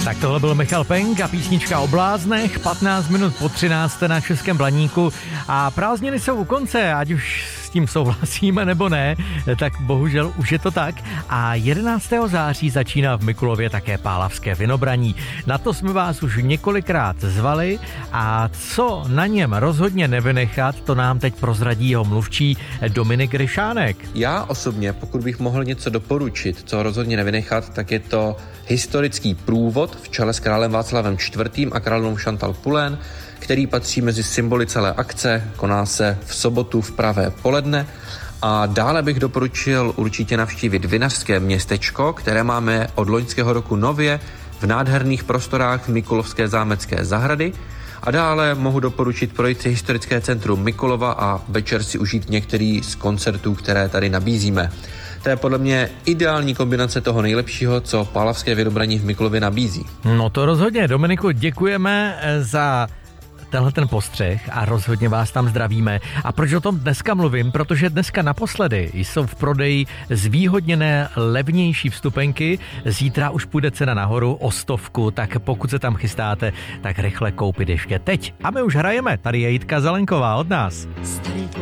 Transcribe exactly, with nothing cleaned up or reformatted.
Tak tohle byl Michal Penk a písnička o bláznech, patnáct minut po třinácté na Českém Blaníku a prázdniny jsou u konce, ať už s tím souhlasíme nebo ne, tak bohužel už je to tak a jedenáctého září začíná v Mikulově také Pálavské vinobraní. Na to jsme vás už několikrát zvali a co na něm rozhodně nevynechat, to nám teď prozradí jeho mluvčí Dominik Ryšánek. Já osobně, pokud bych mohl něco doporučit, co rozhodně nevynechat, tak je to historický průvod v čele s králem Václavem čtvrtým a královnou Chantal Poulain, který patří mezi symboly celé akce, koná se v sobotu v pravé poledne. A dále bych doporučil určitě navštívit vinařské městečko, které máme od loňského roku nově v nádherných prostorách v Mikulovské zámecké zahrady. A dále mohu doporučit projít si historické centrum Mikulova a večer si užít některý z koncertů, které tady nabízíme. To je podle mě ideální kombinace toho nejlepšího, co Pálavské vinobraní v Mikulově nabízí. No to rozhodně. Dominiku, děkujeme za tenhle ten postřeh a rozhodně vás tam zdravíme. A proč o tom dneska mluvím? Protože dneska naposledy jsou v prodeji zvýhodněné levnější vstupenky. Zítra už půjde cena nahoru o stovku, tak pokud se tam chystáte, tak rychle koupit ještě teď. A my už hrajeme. Tady je Jitka Zelenková od nás. Starý